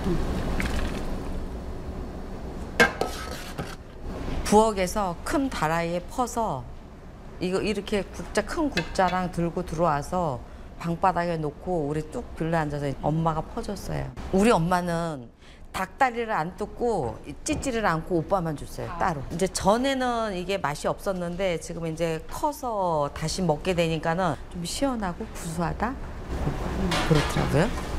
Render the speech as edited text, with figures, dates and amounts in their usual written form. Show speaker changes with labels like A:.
A: 부엌에서 큰 다라이에 퍼서 이거 이렇게 큰 국자랑 들고 들어와서 방바닥에 놓고 우리 쭉 둘러 앉아서 엄마가 퍼줬어요. 우리 엄마는 닭다리를 안 뜯고 찢지를 않고 오빠만 줬어요, 따로. 이제 전에는 이게 맛이 없었는데 지금 이제 커서 다시 먹게 되니까는 좀 시원하고 구수하다? 그렇더라고요.